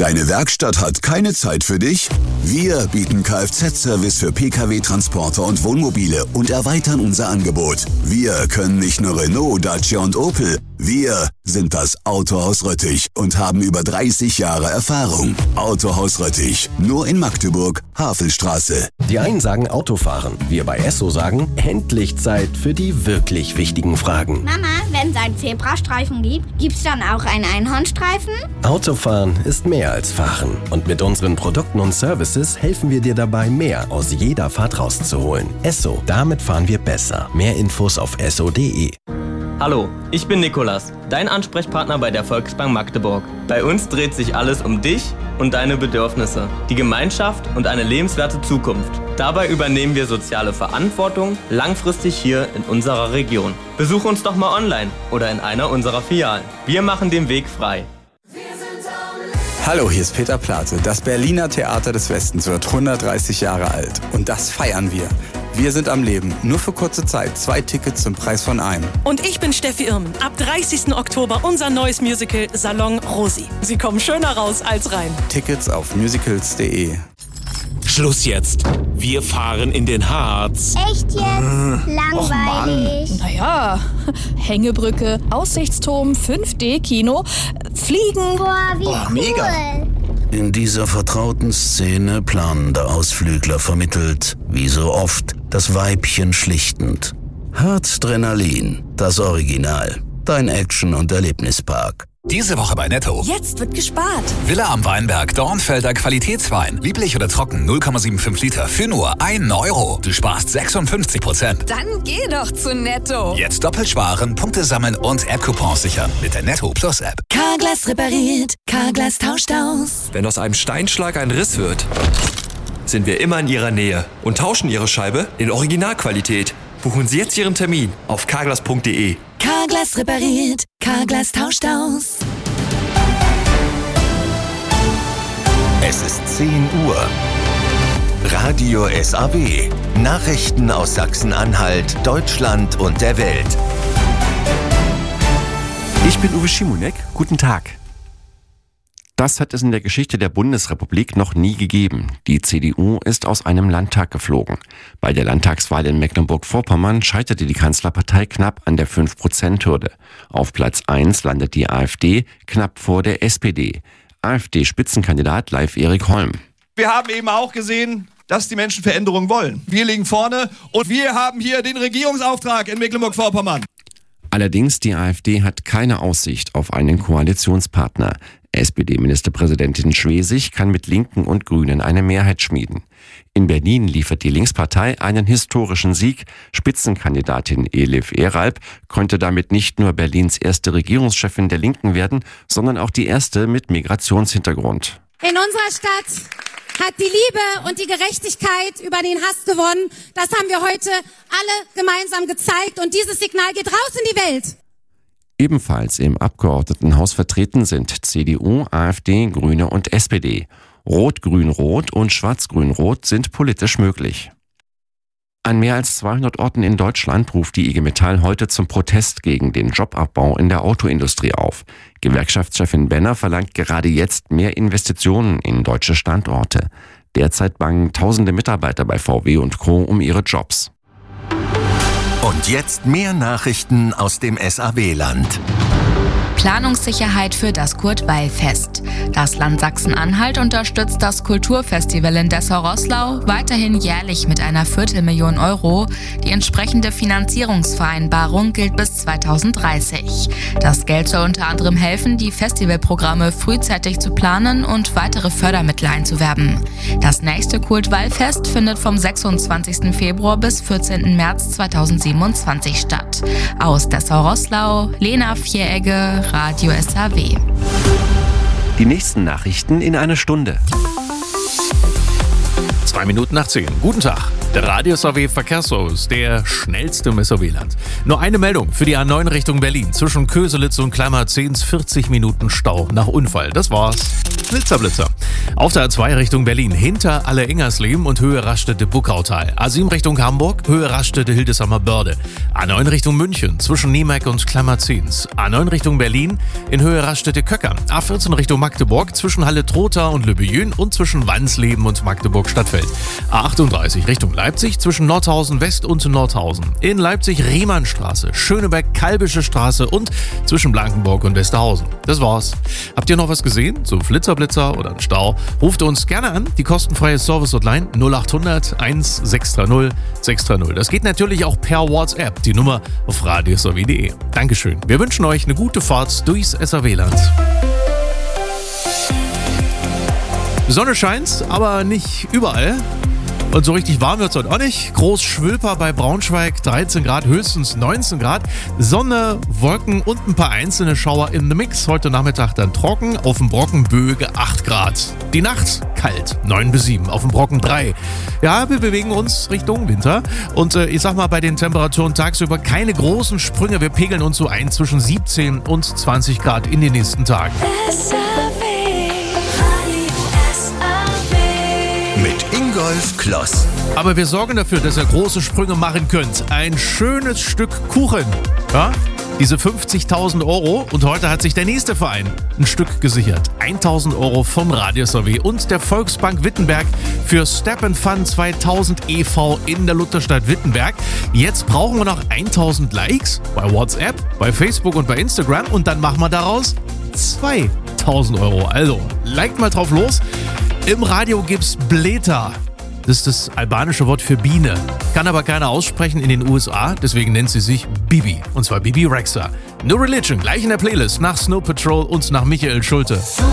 Deine Werkstatt hat keine Zeit für dich? Wir bieten Kfz-Service für Pkw, Transporter und Wohnmobile und erweitern unser Angebot. Wir können nicht nur Renault, Dacia und Opel. Wir sind das Autohaus Röttich und haben über 30 Jahre Erfahrung. Autohaus Röttich, nur in Magdeburg, Havelstraße. Die einen sagen Autofahren, wir bei Esso sagen, endlich Zeit für die wirklich wichtigen Fragen. Mama, wenn es einen Zebrastreifen gibt, gibt's dann auch einen Einhornstreifen? Autofahren ist mehr als Fahren. Und mit unseren Produkten und Services helfen wir dir dabei, mehr aus jeder Fahrt rauszuholen. Esso, damit fahren wir besser. Mehr Infos auf esso.de. Hallo, ich bin Nikolas, dein Ansprechpartner bei der Volksbank Magdeburg. Bei uns dreht sich alles um dich und deine Bedürfnisse, die Gemeinschaft und eine lebenswerte Zukunft. Dabei übernehmen wir soziale Verantwortung langfristig hier in unserer Region. Besuche uns doch mal online oder in einer unserer Filialen. Wir machen den Weg frei. Hallo, hier ist Peter Plate. Das Berliner Theater des Westens wird 130 Jahre alt. Und das feiern wir. Wir sind am Leben. Nur für kurze Zeit. 2 Tickets zum Preis von einem. Und ich bin Steffi Irmen. Ab 30. Oktober unser neues Musical Salon Rosi. Sie kommen schöner raus als rein. Tickets auf musicals.de. Schluss jetzt. Wir fahren in den Harz. Echt jetzt? Langweilig. Naja, Hängebrücke, Aussichtsturm, 5D-Kino, Fliegen. Boah, wie cool. Mega. In dieser vertrauten Szene planender Ausflügler vermittelt, wie so oft, das Weibchen schlichtend. Harzdrenalin, das Original. Dein Action- und Erlebnispark. Diese Woche bei Netto. Jetzt wird gespart. Villa am Weinberg, Dornfelder Qualitätswein. Lieblich oder trocken, 0,75 Liter für nur 1 Euro. Du sparst 56%. Dann geh doch zu Netto. Jetzt doppelt sparen, Punkte sammeln und App-Coupons sichern mit der Netto Plus App. Carglass repariert, Carglass tauscht aus. Wenn aus einem Steinschlag ein Riss wird, sind wir immer in Ihrer Nähe und tauschen Ihre Scheibe in Originalqualität. Buchen Sie jetzt Ihren Termin auf carglass.de. Carglass repariert, Carglass tauscht aus. Es ist 10 Uhr. Radio SAW. Nachrichten aus Sachsen-Anhalt, Deutschland und der Welt. Ich bin Uwe Schimonek. Guten Tag. Das hat es in der Geschichte der Bundesrepublik noch nie gegeben. Die CDU ist aus einem Landtag geflogen. Bei der Landtagswahl in Mecklenburg-Vorpommern scheiterte die Kanzlerpartei knapp an der 5%-Hürde. Auf Platz 1 landet die AfD knapp vor der SPD. AfD-Spitzenkandidat Leif-Erik Holm. Wir haben eben auch gesehen, dass die Menschen Veränderungen wollen. Wir liegen vorne und wir haben hier den Regierungsauftrag in Mecklenburg-Vorpommern. Allerdings, die AfD hat keine Aussicht auf einen Koalitionspartner. SPD-Ministerpräsidentin Schwesig kann mit Linken und Grünen eine Mehrheit schmieden. In Berlin liefert die Linkspartei einen historischen Sieg. Spitzenkandidatin Elif Eralp konnte damit nicht nur Berlins erste Regierungschefin der Linken werden, sondern auch die erste mit Migrationshintergrund. In unserer Stadt hat die Liebe und die Gerechtigkeit über den Hass gewonnen. Das haben wir heute alle gemeinsam gezeigt und dieses Signal geht raus in die Welt. Ebenfalls im Abgeordnetenhaus vertreten sind CDU, AfD, Grüne und SPD. Rot-Grün-Rot und Schwarz-Grün-Rot sind politisch möglich. An mehr als 200 Orten in Deutschland ruft die IG Metall heute zum Protest gegen den Jobabbau in der Autoindustrie auf. Gewerkschaftschefin Benner verlangt gerade jetzt mehr Investitionen in deutsche Standorte. Derzeit bangen tausende Mitarbeiter bei VW und Co. um ihre Jobs. Und jetzt mehr Nachrichten aus dem SAW-Land. Planungssicherheit für das Kurt-Weil-Fest. Das Land Sachsen-Anhalt unterstützt das Kulturfestival in Dessau-Roßlau weiterhin jährlich mit einer 250.000 Euro. Die entsprechende Finanzierungsvereinbarung gilt bis 2030. Das Geld soll unter anderem helfen, die Festivalprogramme frühzeitig zu planen und weitere Fördermittel einzuwerben. Das nächste Kurt-Weil-Fest findet vom 26. Februar bis 14. März 2027 statt. Aus Dessau-Roßlau, Lena Vieregge, Radio SAW. Die nächsten Nachrichten in einer Stunde. 2 Minuten nach 10. Guten Tag. Der Radius AW Verkehrsservice, der schnellste im SAW-Land. Nur eine Meldung für die A9 Richtung Berlin. Zwischen Köselitz und Kleimarzens 40 Minuten Stau nach Unfall. Das war's. Blitzer. Auf der A2 Richtung Berlin, hinter Alle-Ingersleben und Höhe Raststätte-Buckautal. A7 Richtung Hamburg, Höhe Raststätte-Hildesheimer-Börde. A9 Richtung München, zwischen Niemeck und Kleimarzens. A9 Richtung Berlin, in Höhe Raststätte-Köckern. A14 Richtung Magdeburg, zwischen Halle-Trotha und Lübbejün und zwischen Wansleben und Magdeburg-Stadtfeld. A38 Richtung Leipzig, zwischen Nordhausen West und Nordhausen. In Leipzig Riemannstraße, Schöneberg-Kalbische Straße und zwischen Blankenburg und Westerhausen. Das war's. Habt ihr noch was gesehen? So Flitzer oder ein Stau? Ruft uns gerne an. Die kostenfreie Service-Hotline 0800 1630 630. Das geht natürlich auch per WhatsApp. Die Nummer auf radius.de. Dankeschön. Wir wünschen euch eine gute Fahrt durchs SAW-Land. Die Sonne scheint, aber nicht überall. Und so richtig warm wird es heute auch nicht. Großschwülper bei Braunschweig, 13 Grad, höchstens 19 Grad. Sonne, Wolken und ein paar einzelne Schauer in the Mix. Heute Nachmittag dann trocken, auf dem Brocken Böge 8 Grad. Die Nacht kalt, 9 bis 7, auf dem Brocken 3. Ja, wir bewegen uns Richtung Winter. Und ich sag mal, bei den Temperaturen tagsüber keine großen Sprünge. Wir pegeln uns so ein zwischen 17 und 20 Grad in den nächsten Tagen. Mit Ingolf Kloss. Aber wir sorgen dafür, dass ihr große Sprünge machen könnt. Ein schönes Stück Kuchen. Ja? Diese 50.000 Euro. Und heute hat sich der nächste Verein ein Stück gesichert. 1.000 Euro vom Radius AW und der Volksbank Wittenberg für Step & Fun 2000 e.V. in der Lutherstadt Wittenberg. Jetzt brauchen wir noch 1.000 Likes bei WhatsApp, bei Facebook und bei Instagram. Und dann machen wir daraus 2.000 Euro. Also, liked mal drauf los. Im Radio gibt's Bleta. Das ist das albanische Wort für Biene. Kann aber keiner aussprechen in den USA, deswegen nennt sie sich Bibi. Und zwar Bibi Rexha. No Religion, gleich in der Playlist nach Snow Patrol und nach Michael Schulte.